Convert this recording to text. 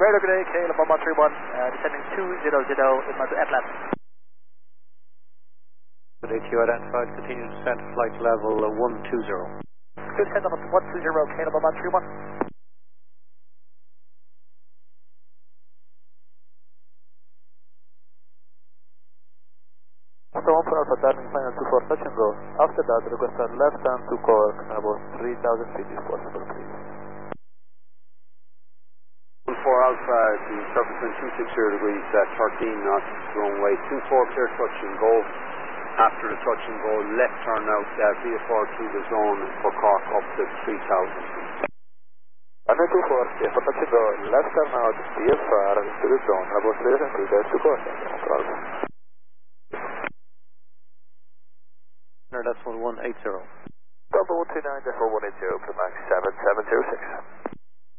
Radar good day, KLM 1131, descending 200 in my Atlas. Good day to you, identified, continue descent, flight level 120. Good, head on 120, KLM 1131. One for Alpha, turning final 24, touch and go. After that, request a left turn to Cork, about 3,000 feet if possible, please. 1 for Alpha, the surface wind 260 degrees, 13 knots, runway 24, clear touch and go. After the touch and go, left turn out, VFR to the zone for Cork up to 3,000 feet. 124, clear for touch and go, left turn out, VFR to the zone, about 3,000 feet to Cork, Alpha. That's 1180. Delta 129, Delta 180, Max 7706.